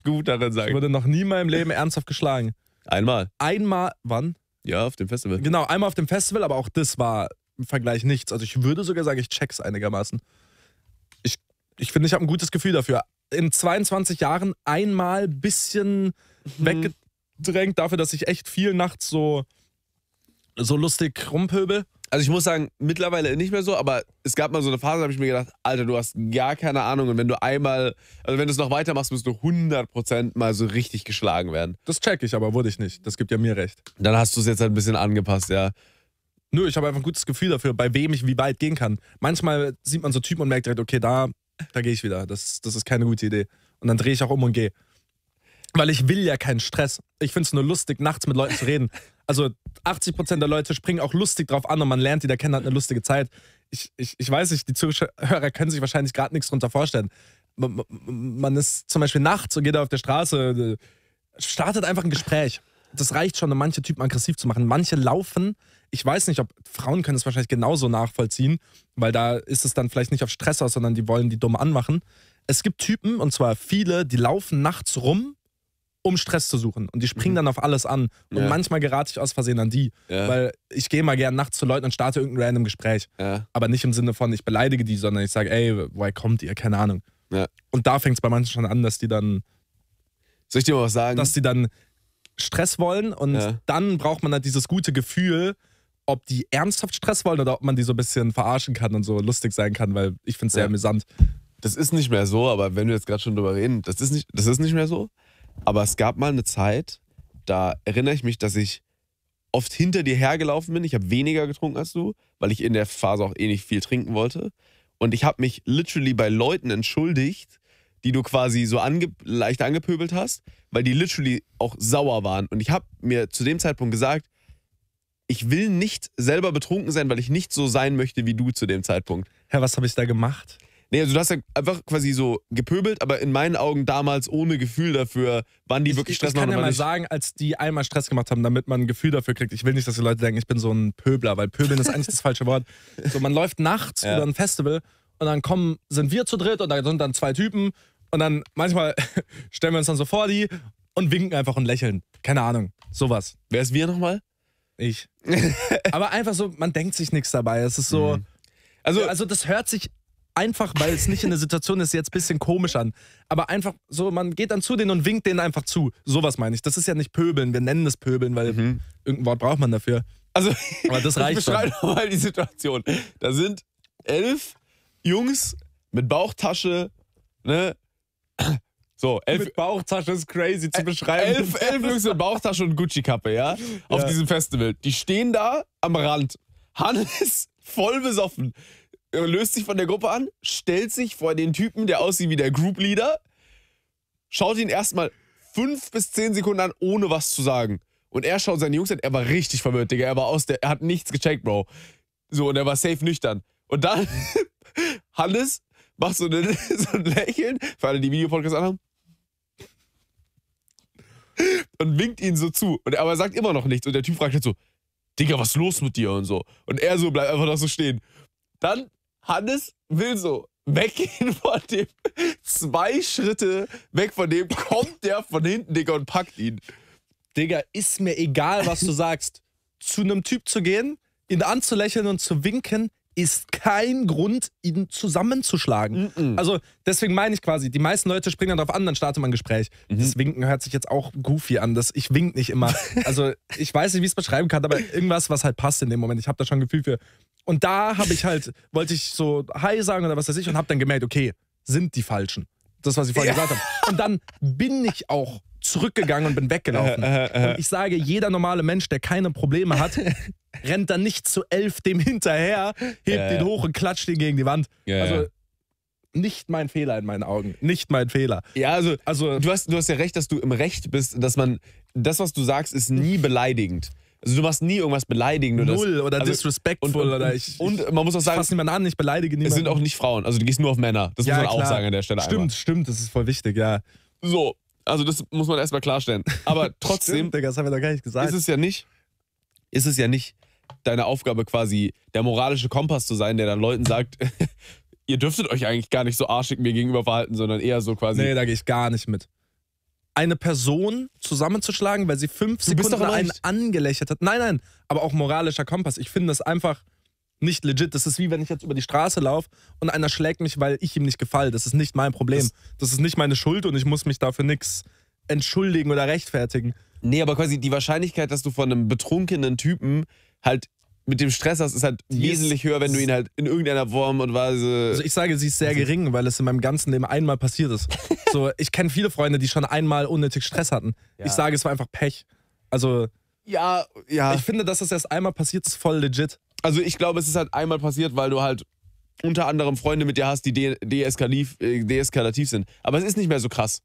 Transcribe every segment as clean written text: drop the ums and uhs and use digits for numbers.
gut darin Ich sein. wurde noch nie in meinem Leben ernsthaft geschlagen. Einmal. Einmal, wann? Ja, auf dem Festival. Genau, einmal auf dem Festival, aber auch das war im Vergleich nichts. Also ich würde sogar sagen, ich check's einigermaßen. Ich finde, ich habe ein gutes Gefühl dafür. In 22 Jahren einmal ein bisschen weggedrängt dafür, dass ich echt viel nachts so lustig rumpöbel. Also ich muss sagen, mittlerweile nicht mehr so, aber es gab mal so eine Phase, da habe ich mir gedacht, Alter, du hast gar keine Ahnung und wenn du einmal, also wenn du es noch weitermachst, musst du 100% mal so richtig geschlagen werden. Das check ich, aber wurde ich nicht. Das gibt ja mir recht. Dann hast du es jetzt halt ein bisschen angepasst, ja. Nö, ich habe einfach ein gutes Gefühl dafür, bei wem ich wie weit gehen kann. Manchmal sieht man so Typen und merkt direkt, okay, da gehe ich wieder. Das ist keine gute Idee. Und dann drehe ich auch um und gehe. Weil ich will ja keinen Stress. Ich finde es nur lustig, nachts mit Leuten zu reden. Also 80% der Leute springen auch lustig drauf an und man lernt die da kennen, hat eine lustige Zeit. Ich weiß nicht, die Zuhörer können sich wahrscheinlich gerade nichts drunter vorstellen. Man ist zum Beispiel nachts und geht da auf der Straße, startet einfach ein Gespräch. Das reicht schon, um manche Typen aggressiv zu machen. Manche laufen, ich weiß nicht, ob Frauen können es wahrscheinlich genauso nachvollziehen, weil da ist es dann vielleicht nicht auf Stress aus, sondern die wollen die dumm anmachen. Es gibt Typen, und zwar viele, die laufen nachts rum, um Stress zu suchen. Und die springen dann auf alles an. Und Ja. manchmal gerate ich aus Versehen an die. Ja. Weil ich gehe mal gern nachts zu Leuten und starte irgendein random Gespräch. Ja. Aber nicht im Sinne von, ich beleidige die, sondern ich sage, ey, woher kommt ihr? Keine Ahnung. Ja. Und da fängt es bei manchen schon an, dass die dann Soll ich dir mal was sagen? Stress wollen. Und dann braucht man halt dieses gute Gefühl, ob die ernsthaft Stress wollen oder ob man die so ein bisschen verarschen kann und so lustig sein kann, weil ich finde es sehr amüsant. Das ist nicht mehr so, aber wenn wir jetzt gerade schon drüber reden, das ist nicht mehr so. Aber es gab mal eine Zeit, da erinnere ich mich, dass ich oft hinter dir hergelaufen bin. Ich habe weniger getrunken als du, weil ich in der Phase auch eh nicht viel trinken wollte. Und ich habe mich literally bei Leuten entschuldigt, die du quasi so leicht angepöbelt hast, weil die literally auch sauer waren. Und ich habe mir zu dem Zeitpunkt gesagt, ich will nicht selber betrunken sein, weil ich nicht so sein möchte wie du zu dem Zeitpunkt. Hä, was habe ich da gemacht? Nee, also du hast ja einfach quasi so gepöbelt, aber in meinen Augen damals ohne Gefühl dafür, wann die wirklich Stress Ich kann machen ja oder mal nicht. sagen, als die einmal Stress gemacht haben, damit man ein Gefühl dafür kriegt. Ich will nicht, dass die Leute denken, ich bin so ein Pöbler, weil Pöbeln ist eigentlich das falsche Wort. So, man läuft nachts über ein Festival und dann sind wir zu dritt und da sind dann zwei Typen und dann manchmal stellen wir uns dann so vor die und winken einfach und lächeln. Keine Ahnung, sowas. Wer ist wir nochmal? Ich. Aber einfach so, man denkt sich nichts dabei. Es ist so, also das hört sich einfach, weil es nicht in der Situation ist, jetzt ein bisschen komisch an. Aber einfach so, man geht dann zu denen und winkt denen einfach zu. Sowas meine ich. Das ist ja nicht Pöbeln. Wir nennen es Pöbeln, weil irgendein Wort braucht man dafür. Also, Aber das reicht schon. beschreib doch mal die Situation. Da sind 11 Jungs mit Bauchtasche, ne? So, 11 Mit Bauchtasche ist crazy zu beschreiben. 11 Jungs mit Bauchtasche und Gucci-Kappe, ja? Auf diesem Festival. Die stehen da am Rand. Hannes voll besoffen. Löst sich von der Gruppe an, stellt sich vor den Typen, der aussieht wie der Group-Leader, schaut ihn erstmal 5 bis 10 Sekunden an, ohne was zu sagen. Und er schaut seine Jungs an, er war richtig verwirrt, Digga. Er hat nichts gecheckt, Bro. So, und er war safe nüchtern. Und dann, Hannes macht so ein Lächeln, für alle, die Videopodcast anhaben, und winkt ihn so zu. Und er aber sagt immer noch nichts. Und der Typ fragt halt so, Digga, was ist los mit dir? Und so. Und er so bleibt einfach noch so stehen. Dann, Hannes will so weggehen von dem, 2 Schritte weg von dem, kommt der von hinten, Digga, und packt ihn. Digga, ist mir egal, was du sagst. Zu einem Typ zu gehen, ihn anzulächeln und zu winken, ist kein Grund, ihn zusammenzuschlagen. Also deswegen meine ich quasi, die meisten Leute springen dann drauf an, dann startet man ein Gespräch. Das Winken hört sich jetzt auch goofy an. Ich wink nicht immer. Also ich weiß nicht, wie ich es beschreiben kann, aber irgendwas, was halt passt in dem Moment. Ich habe da schon ein Gefühl für. Und da wollte ich so Hi sagen oder was weiß ich und habe dann gemerkt, okay, sind die Falschen. Das, was ich vorhin gesagt habe. Und dann bin ich auch zurückgegangen und bin weggelaufen. Und ich sage, jeder normale Mensch, der keine Probleme hat, rennt dann nicht zu 11 dem hinterher, hebt ihn hoch und klatscht ihn gegen die Wand. Also nicht mein Fehler in meinen Augen. Nicht mein Fehler. Ja, also du hast ja recht, dass du im Recht bist, dass das, was du sagst, ist nie beleidigend. Also du machst nie irgendwas beleidigend. Oder disrespectful. Und man muss auch sagen, ich fasse niemanden an, ich beleidige niemanden. es sind auch nicht Frauen. Also du gehehst nur auf Männer. Das muss man auch sagen an der Stelle. Stimmt, das ist voll wichtig, ja. So, also das muss man erstmal klarstellen. Aber trotzdem Stimmt, Digga, das haben wir doch gar nicht gesagt. ist es ja nicht deine Aufgabe quasi, der moralische Kompass zu sein, der dann Leuten sagt, ihr dürftet euch eigentlich gar nicht so arschig mir gegenüber verhalten, sondern eher so quasi... Nee, da gehe ich gar nicht mit. eine Person zusammenzuschlagen, weil sie 5 Du bist Sekunden doch einen nicht- angelächelt hat. Nein, aber auch moralischer Kompass. Ich finde das einfach nicht legit. Das ist wie wenn ich jetzt über die Straße laufe und einer schlägt mich, weil ich ihm nicht gefalle. Das ist nicht mein Problem. Das ist nicht meine Schuld und ich muss mich dafür nichts entschuldigen oder rechtfertigen. Nee, aber quasi die Wahrscheinlichkeit, dass du von einem betrunkenen Typen halt mit dem Stress hast, ist halt wesentlich höher, wenn du ihn halt in irgendeiner Form und Weise... Also ich sage, sie ist sehr gering, weil es in meinem ganzen Leben einmal passiert ist. So, ich kenne viele Freunde, die schon einmal unnötig Stress hatten. Ja. Ich sage, es war einfach Pech. Also ja. ich finde, dass es erst einmal passiert ist, voll legit. Also ich glaube, es ist halt einmal passiert, weil du halt unter anderem Freunde mit dir hast, die deeskalativ sind. Aber es ist nicht mehr so krass.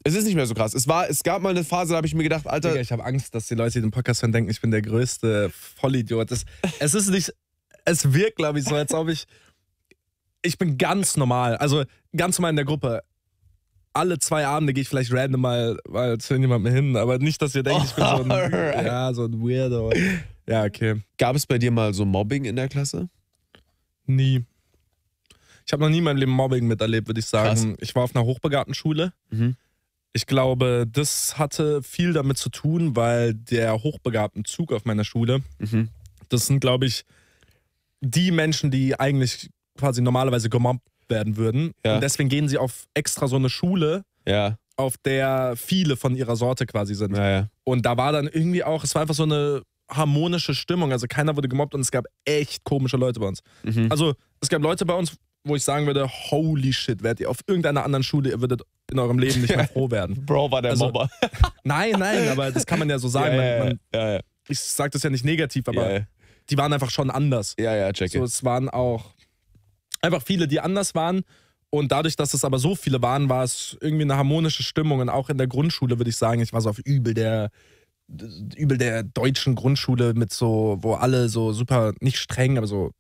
Es gab mal eine Phase, da habe ich mir gedacht, Alter... Digga, ich habe Angst, dass die Leute, die den Podcast hören, denken, ich bin der größte Vollidiot. Es ist nicht, es wirkt, glaube ich, so, als ob ich bin ganz normal. Also ganz normal in der Gruppe. Alle 2 Abende gehe ich vielleicht random mal zu jemandem hin, aber nicht, dass ihr denkt, ich bin so ein, so ein Weirdo. Ja, okay. Gab es bei dir mal so Mobbing in der Klasse? Nie. Ich habe noch nie in meinem Leben Mobbing miterlebt, würde ich sagen. Krass. Ich war auf einer hochbegabten Schule. Mhm. Ich glaube, das hatte viel damit zu tun, weil der hochbegabten Zug auf meiner Schule, Mhm. das sind, glaube ich, die Menschen, die eigentlich quasi normalerweise gemobbt werden würden. Ja. Und deswegen gehen sie auf extra so eine Schule, Ja, auf der viele von ihrer Sorte quasi sind. ja. Und da war dann irgendwie auch, es war einfach so eine harmonische Stimmung. Also keiner wurde gemobbt und es gab echt komische Leute bei uns. Mhm. Also es gab Leute bei uns, wo ich sagen würde, holy shit, wärt ihr auf irgendeiner anderen Schule, ihr würdet in eurem Leben nicht mehr froh werden. Bro war der Also, Mobber. Nein, aber das kann man ja so sagen. Ja. Ich sage das ja nicht negativ, aber Ja. die waren einfach schon anders. Ja, check So, it. es waren auch einfach viele, die anders waren. Und dadurch, dass es aber so viele waren, war es irgendwie eine harmonische Stimmung. Und auch in der Grundschule würde ich sagen, ich war so auf übel der deutschen Grundschule mit so, wo alle so super, nicht streng, aber so,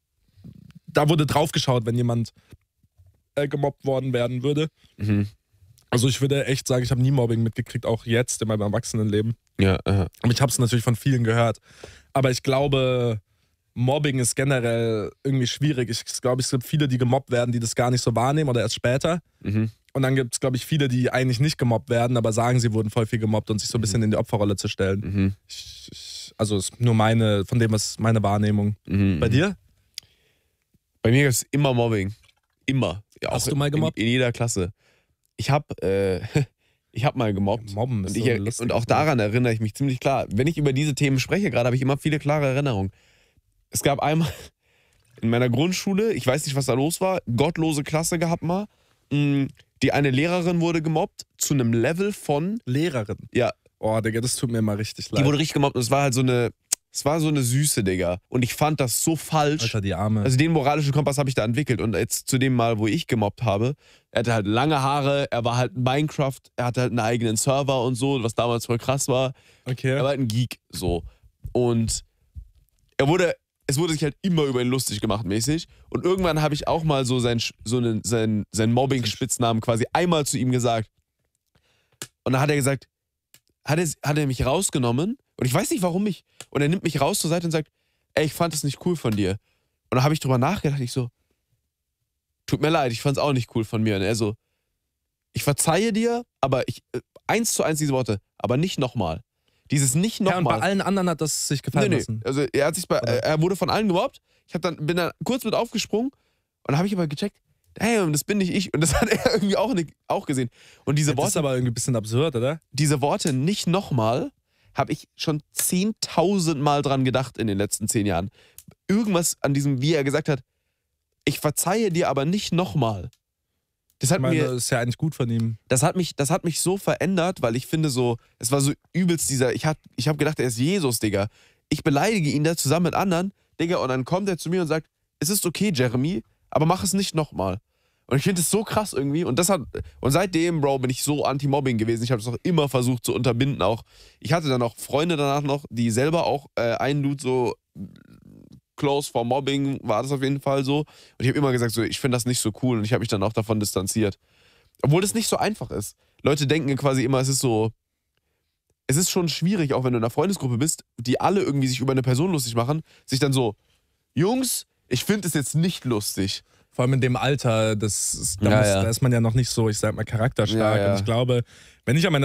da wurde drauf geschaut, wenn jemand gemobbt worden werden würde. Mhm. Also ich würde echt sagen, ich habe nie Mobbing mitgekriegt, auch jetzt in meinem Erwachsenenleben. Ja, Aber ich habe es natürlich von vielen gehört. Aber ich glaube, Mobbing ist generell irgendwie schwierig. Ich glaube, es gibt viele, die gemobbt werden, die das gar nicht so wahrnehmen oder erst später. Mhm. Und dann gibt es, glaube ich, viele, die eigentlich nicht gemobbt werden, aber sagen, sie wurden voll viel gemobbt und sich so ein bisschen in die Opferrolle zu stellen. Mhm. Also ist nur von dem was meine Wahrnehmung. Mhm. Bei dir? Bei mir ist immer Mobbing. Immer. Ja, Hast auch du mal gemobbt? In jeder Klasse. Ich habe mal gemobbt. Mobben ist Und, so lustig. und auch daran erinnere ich mich ziemlich klar. Wenn ich über diese Themen spreche, gerade habe ich immer viele klare Erinnerungen. Es gab einmal in meiner Grundschule, ich weiß nicht, was da los war, gottlose Klasse gehabt mal. Die eine Lehrerin wurde gemobbt zu einem Level von, Lehrerin. ja, Oh, Digga, das tut mir mal richtig leid. die wurde richtig gemobbt und es war halt so eine Süße, Digga. Und ich fand das so falsch. Alter, die Arme. Also den moralischen Kompass habe ich da entwickelt. Und jetzt zu dem Mal, wo ich gemobbt habe, er hatte halt lange Haare, er war halt Minecraft, er hatte halt einen eigenen Server und so, was damals voll krass war. Okay. Er war halt ein Geek, so. Und es wurde sich halt immer über ihn lustig gemacht, mäßig. Und irgendwann habe ich auch mal so seinen Mobbing-Spitznamen quasi einmal zu ihm gesagt. Und dann hat er gesagt, hat er mich rausgenommen und ich weiß nicht, warum mich. Und er nimmt mich raus zur Seite und sagt, ey, ich fand das nicht cool von dir. Und dann habe ich drüber nachgedacht, ich so, tut mir leid, ich fand es auch nicht cool von mir. Und er so, ich verzeihe dir, aber 1:1 diese Worte, aber nicht nochmal. Dieses nicht Ja, und bei nochmal. allen anderen hat das sich gefallen lassen. Also er wurde von allen gemobbt. Bin dann kurz mit aufgesprungen und dann habe ich aber gecheckt, hey, das bin nicht ich. Und das hat er irgendwie auch gesehen. Und diese Das ist Worte, aber irgendwie ein bisschen absurd, oder? nicht nochmal, habe ich schon 10.000 Mal dran gedacht in den letzten 10 Jahren. Irgendwas an diesem, wie er gesagt hat, ich verzeihe dir aber nicht nochmal. Das hat Ich meine, mir, das ist ja eigentlich gut von ihm. das hat mich so verändert, weil ich finde so, es war so übelst ich hab gedacht, er ist Jesus, Digga. Ich beleidige ihn da zusammen mit anderen, Digga, und dann kommt er zu mir und sagt, es ist okay, Jeremy, aber mach es nicht nochmal. Und ich finde es so krass irgendwie. Und seitdem, Bro, bin ich so anti-Mobbing gewesen. Ich habe es auch immer versucht zu unterbinden. Auch ich hatte dann auch Freunde danach noch, die selber auch einen Dude so close for Mobbing, war das auf jeden Fall so. Und ich habe immer gesagt, so, ich finde das nicht so cool. Und ich habe mich dann auch davon distanziert. Obwohl das nicht so einfach ist. Leute denken quasi immer, es ist schon schwierig, auch wenn du in einer Freundesgruppe bist, die alle irgendwie sich über eine Person lustig machen, sich dann so, Jungs, ich finde es jetzt nicht lustig. Vor allem in dem Alter, da ist man ja noch nicht so, ich sag mal, charakterstark. Ja, ja. Und ich glaube, wenn ich an meine